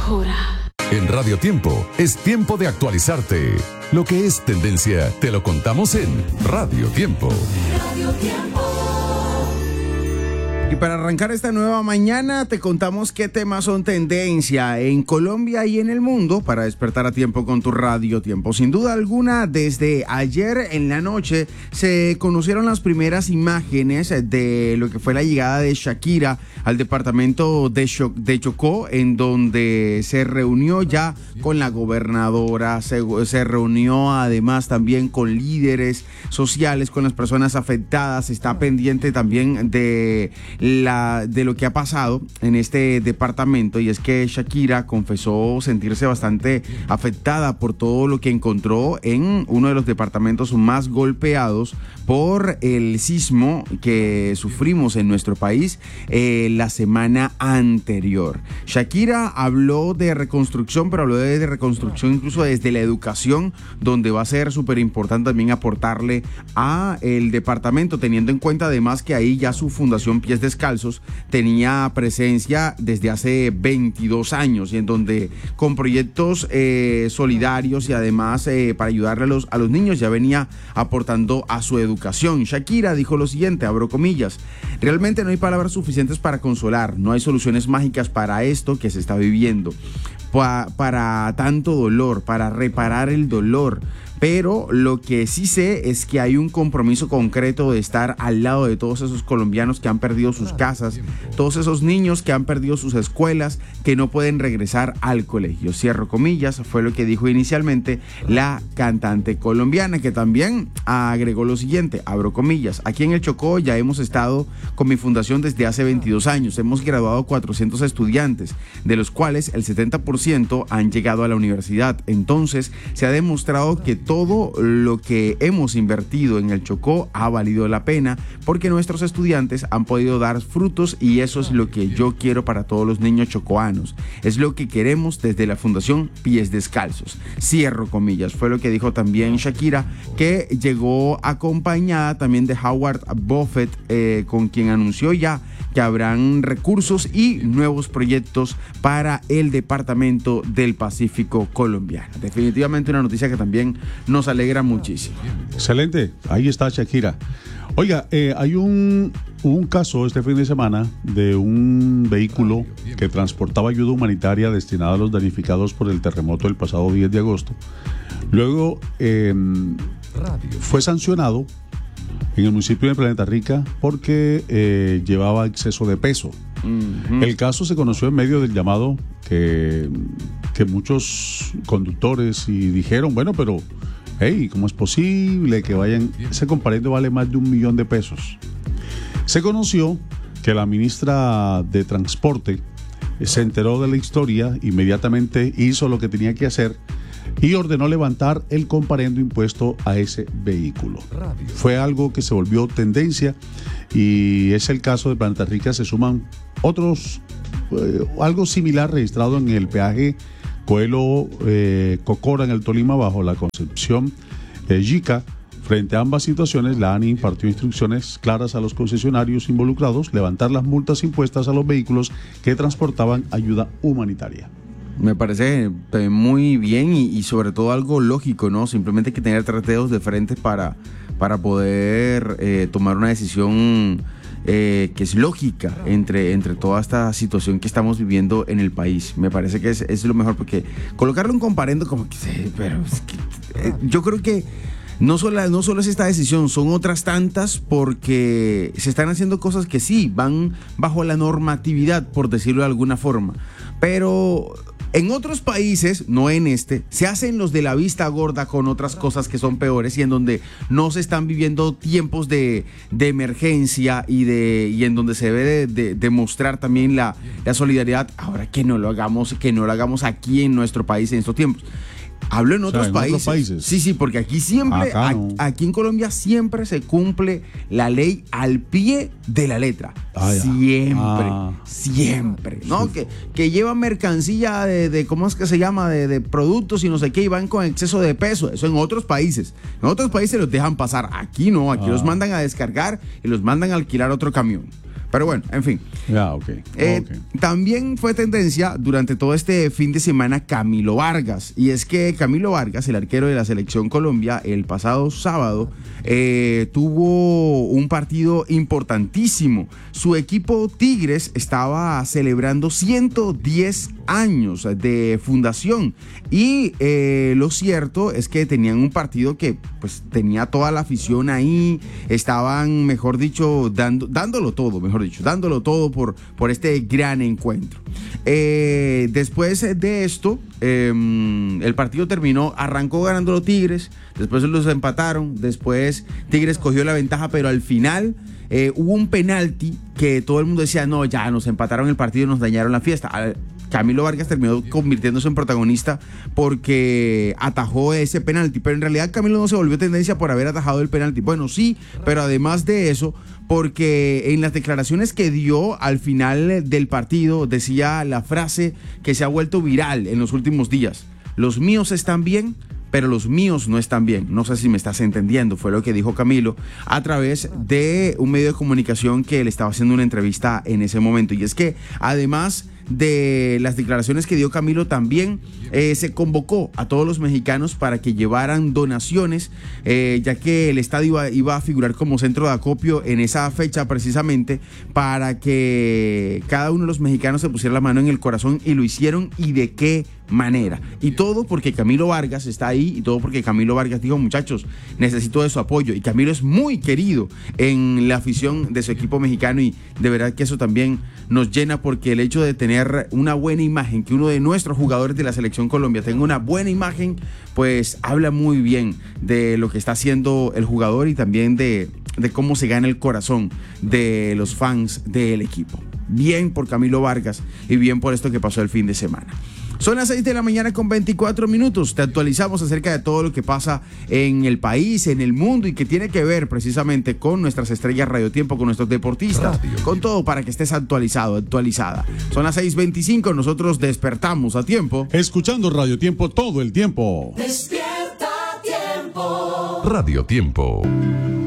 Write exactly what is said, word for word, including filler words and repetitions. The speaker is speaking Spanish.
locura. En Radio Tiempo es tiempo de actualizarte. Lo que es tendencia te lo contamos en Radio Tiempo. Radio Tiempo. Y para arrancar esta nueva mañana te contamos qué temas son tendencia en Colombia y en el mundo para despertar a tiempo con tu Radio Tiempo. Sin duda alguna, desde ayer en la noche se conocieron las primeras imágenes de lo que fue la llegada de Shakira al departamento de, Cho- de Chocó, en donde se reunió ya con la gobernadora, se, se reunió además también con líderes sociales, con las personas afectadas, está pendiente también de La, de lo que ha pasado en este departamento, y es que Shakira confesó sentirse bastante afectada por todo lo que encontró en uno de los departamentos más golpeados por el sismo que sufrimos en nuestro país eh, la semana anterior. Shakira habló de reconstrucción, pero habló de, de reconstrucción incluso desde la educación, donde va a ser súper importante también aportarle a el departamento, teniendo en cuenta además que ahí ya su fundación Pies Descalzos tenía presencia desde hace veintidós años, y en donde con proyectos eh, solidarios y además eh, para ayudarle a los, a los niños ya venía aportando a su educación. Shakira dijo lo siguiente, abro comillas: realmente no hay palabras suficientes para consolar, no hay soluciones mágicas para esto que se está viviendo, pa, para tanto dolor, para reparar el dolor. Pero lo que sí sé es que hay un compromiso concreto de estar al lado de todos esos colombianos que han perdido sus casas, todos esos niños que han perdido sus escuelas, que no pueden regresar al colegio. Cierro comillas, fue lo que dijo inicialmente la cantante colombiana, que también agregó lo siguiente, abro comillas: aquí en el Chocó ya hemos estado con mi fundación desde hace veintidós años, hemos graduado cuatrocientos estudiantes, de los cuales el setenta por ciento han llegado a la universidad. Entonces se ha demostrado que todo lo que hemos invertido en el Chocó ha valido la pena, porque nuestros estudiantes han podido dar frutos, y eso es lo que yo quiero para todos los niños chocoanos. Es lo que queremos desde la Fundación Pies Descalzos. Cierro comillas. Fue lo que dijo también Shakira, que llegó acompañada también de Howard Buffett, eh, con quien anunció ya que habrán recursos y nuevos proyectos para el departamento del Pacífico colombiano. Definitivamente una noticia que también nos alegra muchísimo. Excelente, ahí está Shakira. Oiga, eh, hay un, un caso este fin de semana de un vehículo que transportaba ayuda humanitaria destinada a los damnificados por el terremoto del pasado diez de agosto. Luego eh, fue sancionado en el municipio de Planeta Rica porque eh, llevaba exceso de peso. Uh-huh. El caso se conoció en medio del llamado que, que muchos conductores y dijeron, bueno, pero hey, ¿cómo es posible que vayan? Ese comparendo vale más de un millón de pesos. Se conoció que la ministra de Transporte se enteró de la historia, inmediatamente hizo lo que tenía que hacer y ordenó levantar el comparendo impuesto a ese vehículo. Fue algo que se volvió tendencia, y es el caso de Planeta Rica. Se suman otros, eh, algo similar registrado en el peaje Coelho eh, Cocora en el Tolima, bajo la Concepción eh, Yica. Frente a ambas situaciones, la ANI impartió instrucciones claras a los concesionarios involucrados: levantar las multas impuestas a los vehículos que transportaban ayuda humanitaria. Me parece muy bien y, y sobre todo algo lógico, ¿no? Simplemente hay que tener tres dedos de frente para, para poder eh, tomar una decisión eh, que es lógica entre, entre toda esta situación que estamos viviendo en el país. Me parece que es, es lo mejor, porque colocarle un comparendo como que... Pero es que, eh, yo creo que No solo, no solo es esta decisión, son otras tantas, porque se están haciendo cosas que sí van bajo la normatividad, por decirlo de alguna forma, pero en otros países, no en este, se hacen los de la vista gorda con otras cosas que son peores, y en donde no se están viviendo tiempos de, de emergencia y, de, y en donde se debe de, de, de mostrar también la, la solidaridad. Ahora que no lo hagamos, que no lo hagamos aquí en nuestro país en estos tiempos. Hablo en otros, o sea, en países. otros países. Sí, sí, porque aquí siempre, Acá no. a, aquí en Colombia siempre se cumple la ley al pie de la letra. Ah, siempre, ah. siempre. ¿No? Que, que llevan mercancía de, de, ¿cómo es que se llama? De, de productos y no sé qué, y van con exceso de peso. Eso en otros países. En otros países los dejan pasar. Aquí no, aquí ah. los mandan a descargar y los mandan a alquilar otro camión. Pero bueno, en fin. Ah, okay. Eh, okay. También fue tendencia durante todo este fin de semana Camilo Vargas. Y es que Camilo Vargas, el arquero de la Selección Colombia, el pasado sábado eh, tuvo un partido importantísimo. Su equipo Tigres estaba celebrando ciento diez años de fundación. Y eh, lo cierto es que tenían un partido que pues tenía toda la afición ahí. Estaban, mejor dicho, dando, dándolo todo, mejor dicho, dándolo todo por, por este gran encuentro. Eh, después de esto, eh, el partido terminó, arrancó ganando los Tigres, después los empataron, después Tigres cogió la ventaja, pero al final eh, hubo un penalti que todo el mundo decía, no, ya nos empataron el partido y nos dañaron la fiesta. Camilo Vargas terminó convirtiéndose en protagonista porque atajó ese penalti, pero en realidad Camilo no se volvió tendencia por haber atajado el penalti. Bueno, sí, pero además de eso, porque en las declaraciones que dio al final del partido decía la frase que se ha vuelto viral en los últimos días: los míos están bien, pero los míos no están bien. No sé si me estás entendiendo, fue lo que dijo Camilo a través de un medio de comunicación que le estaba haciendo una entrevista en ese momento. Y es que además de las declaraciones que dio Camilo, también eh, se convocó a todos los mexicanos para que llevaran donaciones, eh, ya que el estadio iba, iba a figurar como centro de acopio en esa fecha precisamente, para que cada uno de los mexicanos se pusiera la mano en el corazón, y lo hicieron. ¿Y de qué manera? Y todo porque Camilo Vargas está ahí, y todo porque Camilo Vargas dijo: muchachos, necesito de su apoyo. Y Camilo es muy querido en la afición de su equipo mexicano, y de verdad que eso también nos llena, porque el hecho de tener una buena imagen, que uno de nuestros jugadores de la Selección Colombia tenga una buena imagen, pues habla muy bien de lo que está haciendo el jugador, y también de, de cómo se gana el corazón de los fans del equipo. Bien por Camilo Vargas y bien por esto que pasó el fin de semana. Son las seis de la mañana con veinticuatro minutos. Te actualizamos acerca de todo lo que pasa en el país, en el mundo, y que tiene que ver precisamente con nuestras estrellas Radio Tiempo, con nuestros deportistas, Radio con Tiempo. Todo para que estés actualizado, actualizada. Son las seis veinticinco, nosotros despertamos a tiempo. Escuchando Radio Tiempo todo el tiempo. Despierta a tiempo. Radio Tiempo.